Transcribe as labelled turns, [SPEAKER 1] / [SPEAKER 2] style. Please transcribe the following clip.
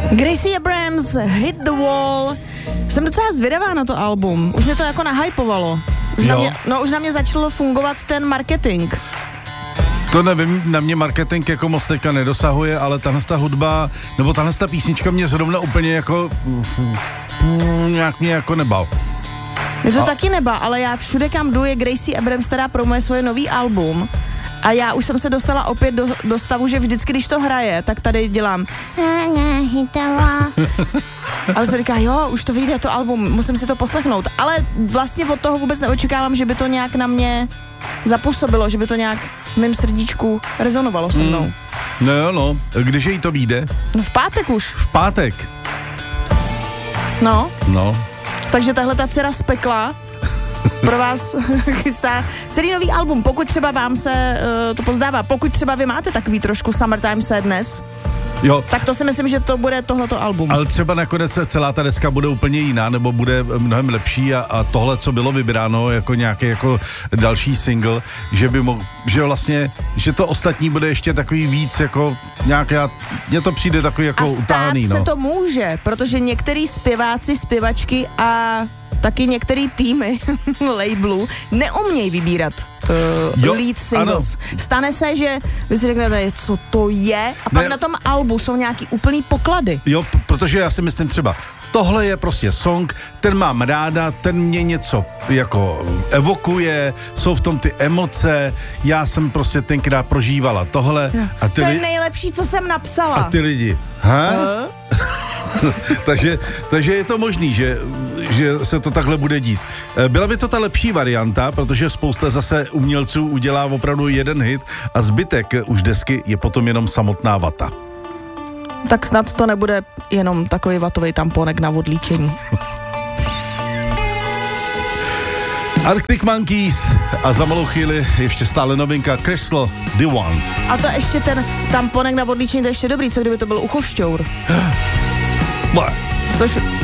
[SPEAKER 1] Gracie Abrams, Hit the Wall. Jsem docela zvědavá na to album. Už mě to jako nahypovalo. Už na mě začalo fungovat ten marketing.
[SPEAKER 2] To nevím, na mě marketing jako moc teďka nedosahuje, ale tahle hudba, nebo tahle písnička mě zrovna úplně jako nějak mě jako nebal.
[SPEAKER 1] Mě to taky nebá, ale já všude, kam jdu, je Gracie Abrams, která promuje svoje nový album. A já už jsem se dostala opět do stavu, že vždycky, když to hraje, tak tady dělám a se říká, jo, už to vyjde to album, musím si to poslechnout. Ale vlastně od toho vůbec neočekávám, že by to nějak na mě zapůsobilo, že by to nějak v mém srdíčku rezonovalo se mnou.
[SPEAKER 2] No, když jí to vyjde?
[SPEAKER 1] No v pátek už.
[SPEAKER 2] V pátek?
[SPEAKER 1] No.
[SPEAKER 2] No.
[SPEAKER 1] Takže tahle ta dcera z pekla pro vás chystá celý nový album. Pokud třeba vám se to pozdává, pokud třeba vy máte takový trošku Summertime Sadness,
[SPEAKER 2] jo,
[SPEAKER 1] tak to si myslím, že to bude tohleto album.
[SPEAKER 2] Ale třeba nakonec celá ta deska bude úplně jiná, nebo bude mnohem lepší a tohle, co bylo vybráno jako nějaký jako další single, že vlastně, že to ostatní bude ještě takový víc jako nějaká, mně to přijde takový jako utáhaný.
[SPEAKER 1] A stát se to může, protože některý zpěváci, zpěvačky a taky některý týmy labelů neumějí vybírat lead singles. Ano. Stane se, že vy si řeknete, co to je, a pak na tom albu jsou nějaký úplný poklady.
[SPEAKER 2] Jo, protože já si myslím třeba, tohle je prostě song, ten mám ráda, ten mě něco jako evokuje, jsou v tom ty emoce, já jsem prostě tenkrát prožívala tohle. A
[SPEAKER 1] to je nejlepší, co jsem napsala.
[SPEAKER 2] A ty lidi, takže je to možný, že se to takhle bude dít. Byla by to ta lepší varianta, protože spousta zase umělců udělá opravdu jeden hit a zbytek už desky je potom jenom samotná vata.
[SPEAKER 1] Tak snad to nebude jenom takový vatový tamponek na odlíčení.
[SPEAKER 2] Arctic Monkeys a za malou chvíli ještě stále novinka Crystal, The One.
[SPEAKER 1] A to ještě ten tamponek na odlíčení, to je ještě dobrý, co kdyby to byl uchošťour. Což